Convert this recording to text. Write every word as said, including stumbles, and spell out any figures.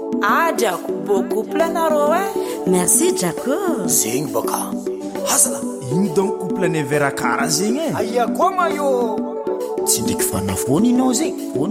Ah, Jaco, beau couple anareo e. Merci Jaco. Zegny baka hazana. Iny donc couple ne vera kara zegny e. Aya koa ma io. Tsy ndraiky fanafony ianao zegny.